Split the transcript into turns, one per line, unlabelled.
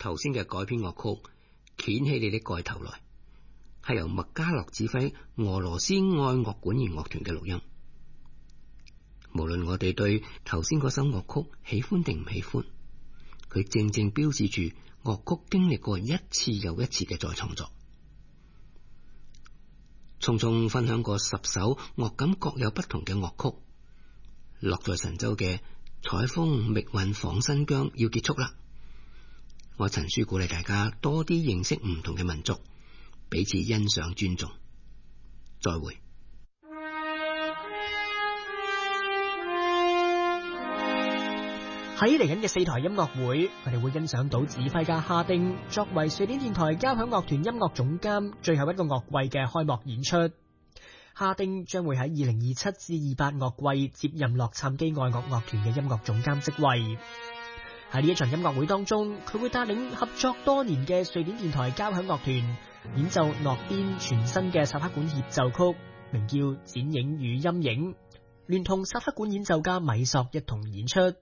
頭先嘅改編樂曲《掀起你的蓋頭來》，係由麥嘉樂指揮俄羅斯愛樂管弦樂團嘅錄音。無論我哋對頭先嗰首樂曲喜歡定唔喜歡，佢正正標誌住樂曲經歷過一次又一次嘅再創作。聰聰分享過10首樂感各有不同嘅樂曲，落在神州嘅採風覓韻訪新疆要結束啦。我陳書鼓勵大家多啲認識唔同嘅民族，彼此欣賞尊重。再會。
喺嚟緊嘅4台音樂會，我哋會欣賞到指揮家哈丁作為瑞典電台交響樂團音樂總監最後一個樂季嘅開幕演出。哈丁將會喺2027至28樂季接任洛杉磯愛樂樂團嘅音樂總監職位。喺呢一場音樂會當中，佢會帶領合作多年嘅瑞典電台交響樂團演奏諾邊全新嘅薩克管協奏曲，名叫《剪影與陰影》，聯同薩克管演奏家米索一同演出。